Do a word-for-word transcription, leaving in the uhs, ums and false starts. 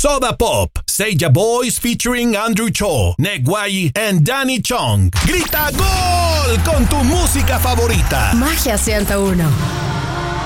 Soda Pop, Seiya Boys featuring Andrew Cho, Negway and Danny Chong. Grita gol con tu música favorita. Magia ciento uno.